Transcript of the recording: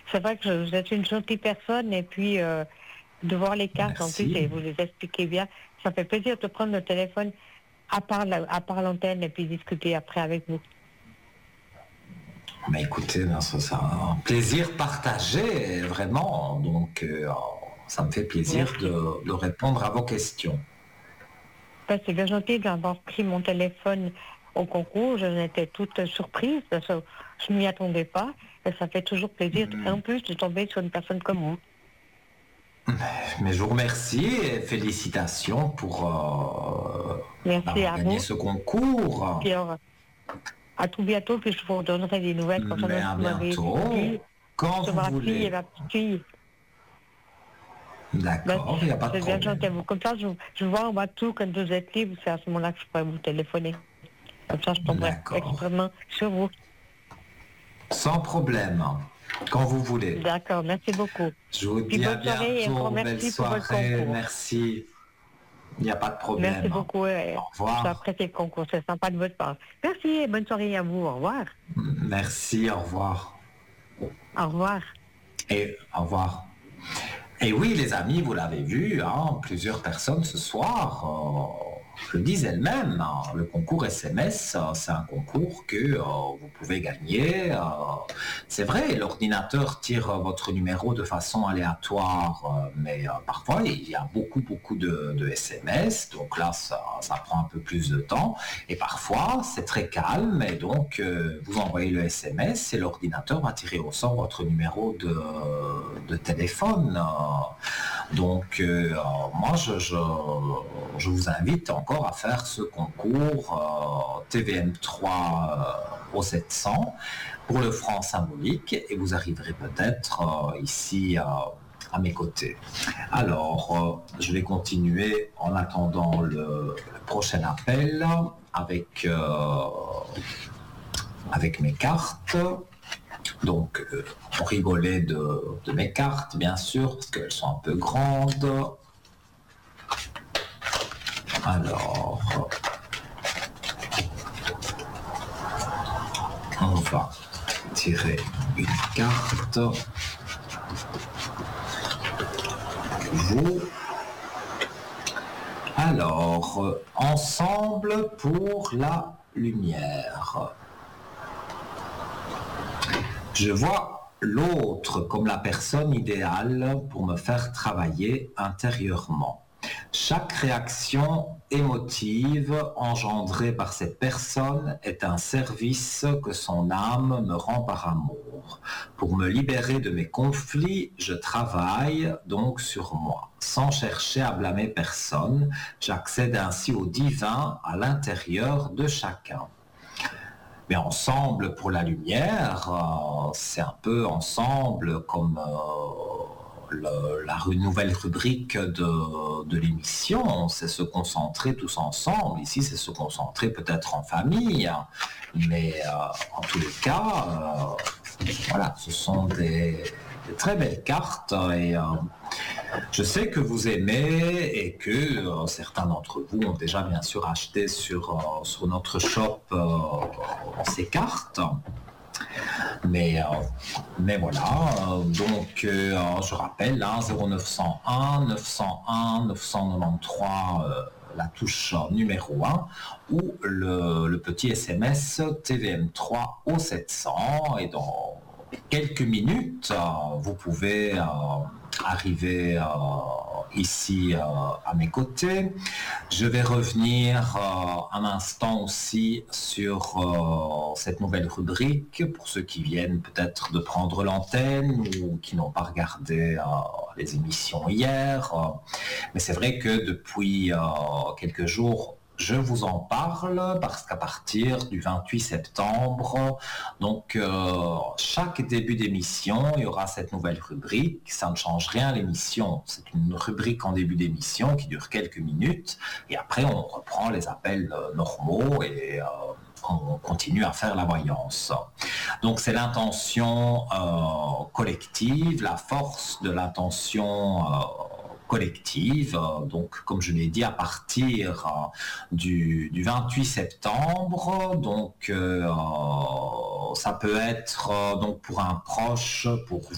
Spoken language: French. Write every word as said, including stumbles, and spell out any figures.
c'est vrai que je- vous êtes une gentille personne et puis euh, de voir les cartes en plus Merci. et vous les expliquez bien. Ça fait plaisir de prendre le téléphone à part la- à part l'antenne et puis discuter après avec vous. Mais écoutez, ben, ça, c'est un plaisir partagé, vraiment. Donc, euh, ça me fait plaisir Merci. de, de répondre à vos questions. Ben, c'est bien gentil d'avoir pris mon téléphone au concours. Je étais toute surprise parce que je ne m'y attendais pas. Et ça fait toujours plaisir. Et en plus de tomber sur une personne comme vous. Mais je vous remercie et félicitations pour euh, Merci avoir à gagné vous. ce concours. Puis alors, à tout bientôt, puis je vous donnerai des nouvelles Mais concernant ce à que vous m'avez dit bientôt, quand sur vous ma fille et voulez. ma petite fille. Ben, D'accord, il n'y a pas de c'est bien gentil à problème. vous. Comme ça, je, je vois en bas tout quand vous êtes libre, c'est à ce moment-là que je pourrais vous téléphoner. Comme ça, je tomberai D'accord. extrêmement sur vous. Sans problème. Quand vous voulez. D'accord, merci beaucoup. Je vous Puis dis à bonne soirée et encore bientôt. Belle merci pour votre soirée. concours. Merci. Il n'y a pas de Merci problème. beaucoup. Au euh, J'ai revoir. apprécié le concours, c'est sympa de votre part. Merci et bonne soirée à vous. Au revoir. Merci, au revoir. Au revoir. Et au revoir. Et oui, les amis, vous l'avez vu, hein, plusieurs personnes ce soir euh, le disent elles-mêmes. Hein, le concours S M S, euh, c'est un concours que euh, vous pouvez gagner. Euh, c'est vrai, l'ordinateur tire euh, votre numéro de façon aléatoire, euh, mais euh, parfois il y a beaucoup, beaucoup de, de S M S. Donc là, ça, ça prend un peu plus de temps. Et parfois, c'est très calme. Et donc, euh, vous envoyez le S M S et l'ordinateur va tirer au sort votre numéro de, de téléphone. Euh, Donc, euh, moi, je, je, je vous invite encore à faire ce concours euh, T V M trois euh, au sept cents pour le franc symbolique et vous arriverez peut-être euh, ici euh, à mes côtés. Alors, euh, je vais continuer en attendant le, le prochain appel avec, euh, avec mes cartes. Donc, euh, on rigolait de, de mes cartes, bien sûr, parce qu'elles sont un peu grandes. Alors, on va tirer une carte. Vous. Alors, euh, ensemble pour la lumière. Je vois l'autre comme la personne idéale pour me faire travailler intérieurement. Chaque réaction émotive engendrée par cette personne est un service que son âme me rend par amour. Pour me libérer de mes conflits, je travaille donc sur moi. Sans chercher à blâmer personne, j'accède ainsi au divin à l'intérieur de chacun. Mais ensemble pour la lumière, euh, c'est un peu ensemble comme euh, le, la nouvelle rubrique de, de l'émission, c'est se concentrer tous ensemble. Ici, c'est se concentrer peut-être en famille, mais euh, en tous les cas, euh, voilà, ce sont des, des très belles cartes et euh, je sais que vous aimez et que euh, certains d'entre vous ont déjà bien sûr acheté sur, euh, sur notre shop euh, ces cartes. Mais, euh, mais voilà, euh, donc euh, je rappelle, hein, zéro neuf cent un neuf cent un neuf cent quatre-vingt-treize, euh, la touche numéro un, ou le, le petit S M S T V M trois au sept cents, et dans quelques minutes, euh, vous pouvez euh, arriver euh, ici euh, à mes côtés. Je vais revenir euh, un instant aussi sur euh, cette nouvelle rubrique pour ceux qui viennent peut-être de prendre l'antenne ou qui n'ont pas regardé euh, les émissions hier. Euh, mais c'est vrai que depuis euh, quelques jours, je vous en parle parce qu'à partir du vingt-huit septembre, donc euh, chaque début d'émission, il y aura cette nouvelle rubrique. Ça ne change rien à l'émission. C'est une rubrique en début d'émission qui dure quelques minutes et après on reprend les appels euh, normaux et euh, on continue à faire la voyance. Donc c'est l'intention euh, collective, la force de l'intention euh, collective. Donc, comme je l'ai dit, à partir euh, du, du vingt-huit septembre, donc euh, ça peut être euh, donc pour un proche, pour